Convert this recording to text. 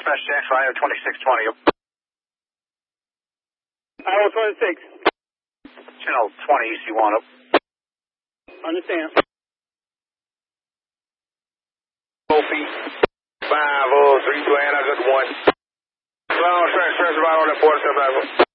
Dispatch Jackson, Iowa 2620. Iowa 26. Channel 20 EC1. Understand. feet. 5-3 to I got 1. Ground track, stretch about on that 47 level.